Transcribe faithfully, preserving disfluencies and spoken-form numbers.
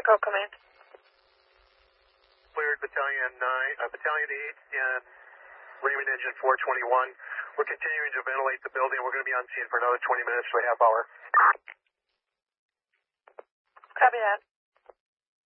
Echo Command. Cleared Battalion nine, uh, Battalion eight and Raymond Engine four twenty-one. We're continuing to ventilate the building. We're going to be on scene for another twenty minutes to a half hour. Copy that.